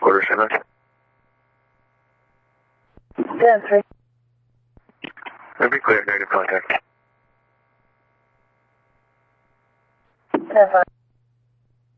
quarter 7. 10-3. That'd be clear, negative contact. 10-5.